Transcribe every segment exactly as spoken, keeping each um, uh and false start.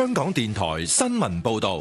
香港電台新聞報道。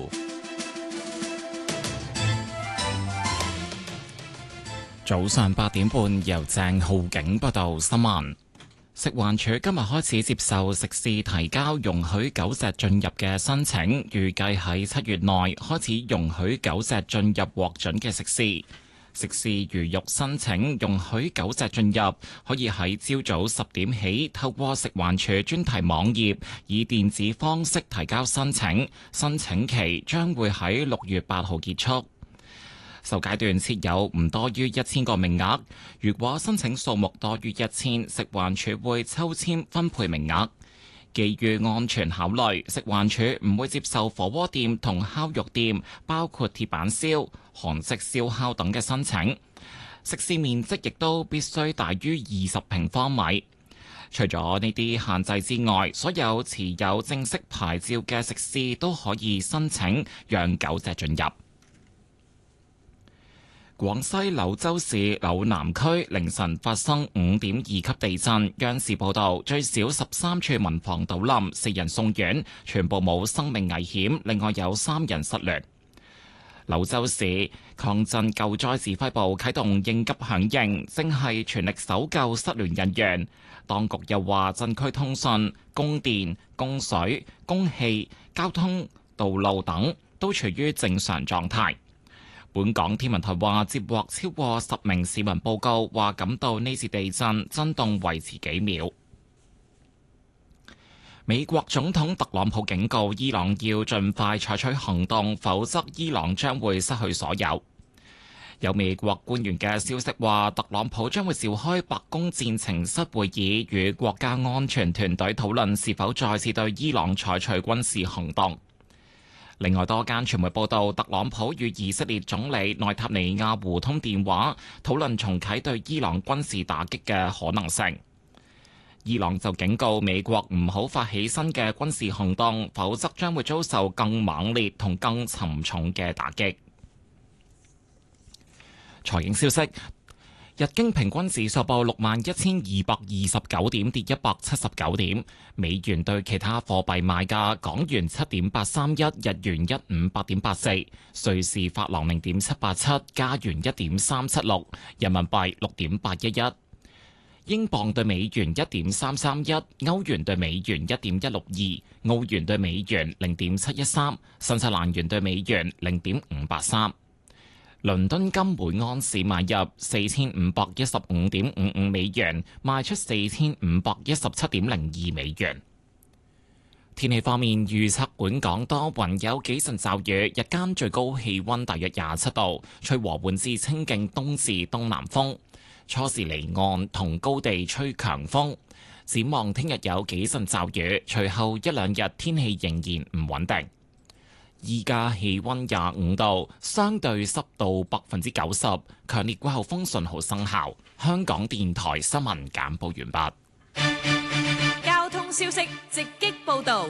早上八點半，由鄭浩景報道新聞。食環署今日開始接受食肆提交容許狗隻進入嘅申請，預計喺七月內開始容許狗隻進入獲准嘅食肆。食肆如欲申請容許狗隻進入，可以喺朝早十點起透過食環署專題網頁以電子方式提交申請，申請期將會喺六月八號結束。首階段設有唔多於一千個名額，如果申請數目多於一千，食環署會抽籤分配名額。基於安全考慮，食環署唔會接受火鍋店同烤肉店，包括鐵板燒、韓式燒烤等嘅申請。食肆面積亦都必須大於二十平方米。除咗呢啲限制之外，所有持有正式牌照嘅食肆都可以申請讓狗隻進入。廣西柳州市柳南區凌晨發生五點二級地震，央視報道最少十三處民房倒冧，四人送院，全部冇生命危險，另外有三人失聯。柳州市抗震救災指揮部啟動應急響應，正係全力搜救失聯人員。當局又話震區通訊、供電、供水、供氣、交通、道路等都處於正常狀態。本港天文台話接獲超過十名市民報告，話感到呢次地震震動維持幾秒。美國總統特朗普警告伊朗要盡快採取行動，否則伊朗將會失去所有。有美國官員嘅消息話，特朗普將會召開白宮戰情室會議，與國家安全團隊討論是否再次對伊朗採取軍事行動。另外，多間傳媒報道，特朗普與以色列總理內塔尼亞胡通電話，討論重啟對伊朗軍事打擊嘅可能性。伊朗就警告美國唔好發起新嘅軍事行動，否則將會遭受更猛烈同更沉重嘅打擊。財經消息。日經平均指數報六萬一千二百二十九點，跌一百七十九點。美元對其他貨幣賣價：港元七點八三一，日元一五八點八四，瑞士法郎零點七八七，加元一點三七六，人民幣六點八一一，英鎊對美元一點三三一，歐元對美元一點一六二，澳元對美元零點七一三，新西蘭元對美元零點五八三。倫敦金每盎司買入四千五百一十五點五五美元，賣出四千五百一十七點零二美元。天氣方面，預測本港多雲，有幾陣驟雨，日間最高氣溫大約廿七度，吹和緩至清勁東至東南風，初時離岸同高地吹強風。展望聽日有幾陣驟雨，隨後一兩日天氣仍然唔穩定。依家氣溫廿五度，相對濕度百分之九十，強烈季候風信號生效。香港電台新聞簡報完畢。交通消息直擊報道。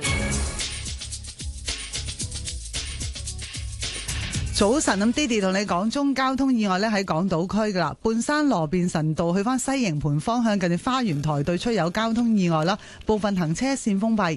早晨，咁 Didi 同你講中交通意外咧喺港島區噶啦，半山羅便臣道去翻西營盤方向，近住花園台對出有交通意外啦，部分行車線封閉。